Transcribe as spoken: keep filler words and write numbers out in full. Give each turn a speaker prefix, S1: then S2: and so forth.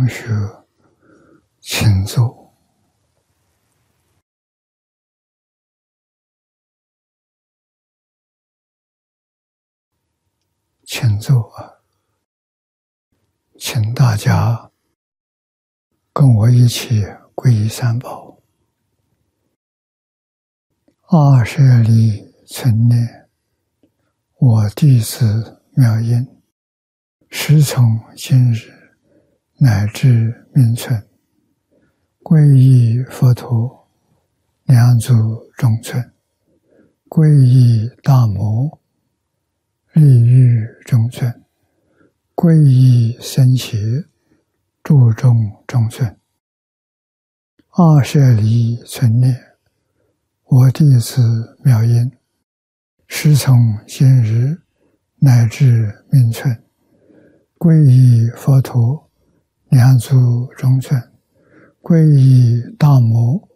S1: 同学请坐。请坐啊！请大家跟我一起皈依三宝。二舍利存念，我弟子妙音，时从今日乃至命存，皈依佛陀，两足中尊，皈依大摩，利欲中尊，皈依僧伽，注中中尊。二舍利存念，我弟子妙音，时从今日乃至命存，皈依佛陀，两足中尊，皈依大摩，